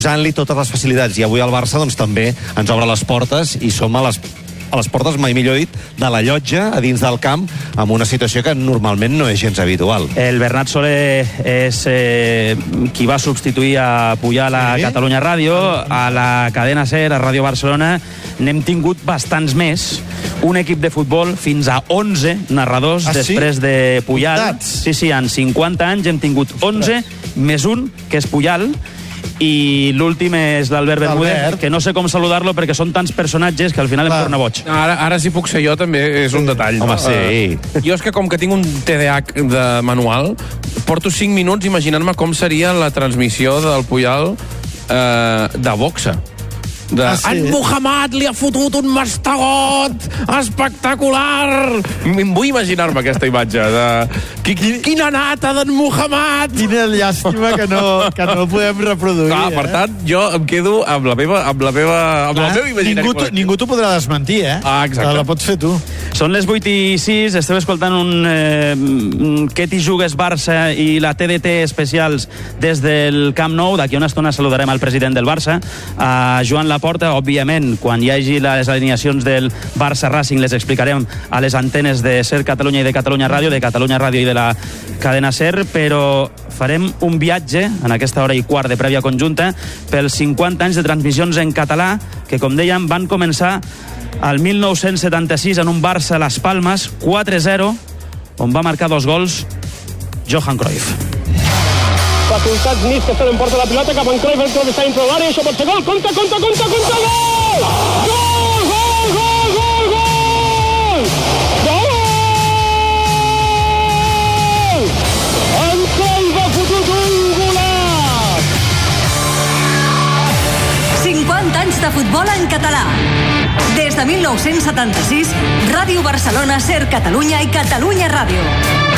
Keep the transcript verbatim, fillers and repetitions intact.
posant-li totes les facilitats, i avui el Barça doncs, també ens obre les portes i som a les, a les portes, mai millor dit, de la llotja a dins del camp, amb una situació que normalment no és gens habitual. El Bernat Soler és eh, qui va substituir a Puyal a sí. Catalunya Ràdio, a la cadena SER, a Ràdio Barcelona. N'hem tingut bastants més. Un equip de futbol fins a onze narradors ah, després sí? de Puyal. Comptats. Sí, sí, en cinquanta anys hem tingut onze, més un, que és Puyal, i l'últim és l'Albert Bermúdez, que no sé com saludar-lo perquè són tants personatges que al final em torna boig. Ara, ara si puc ser jo també és un detall. Home, sí. Uh, jo és que com que tinc un T D A H de manual, porto cinc minuts imaginant-me com seria la transmissió del Puyal uh, de boxa. De... Ah, sí. En Muhammad li ha fotut un mastegot espectacular. Em vull imaginar-me aquesta imatge de... Quin... Quina nata d'en Muhammad. Quina llàstima que no, que no podem reproduir. Clar, per tant, jo em quedo amb la meva, amb la meva, amb Clar, la meva imaginari. Ningú, ningú t'ho podrà desmentir, eh? Ah, exacte. La pots fer tu. Són les vuit i sis, esteu escoltant un eh, Què t'hi jugues Barça i la T D T especials des del Camp Nou. D'aquí una estona saludarem al president del Barça, a Joan Laporta. Òbviament, quan hi hagi les alineacions del Barça Racing les explicarem a les antenes de SER Catalunya i de Catalunya Ràdio, de Catalunya Ràdio i de la cadena SER, però farem un viatge en aquesta hora i quart de prèvia conjunta pels cinquanta anys de transmissions en català que, com dèiem, van començar al mil nou-cents setanta-sis en un Barça Las Palmas quatre zero, on va marcar dos gols Johan Cruyff. Facultats Nis, que estan en porta la pilota cap en Cruyff, el Cruyff està dintre l'àrea, això pot ser gol, compte, compte, compte, compte, gol! Gol, gol, gol, gol, gol! Gol! En Cruyff ha fotut un golaç! cinquanta anys de futbol en català. Des de mil nou-cents setanta-sis, Ràdio Barcelona, SER Catalunya i Catalunya Ràdio.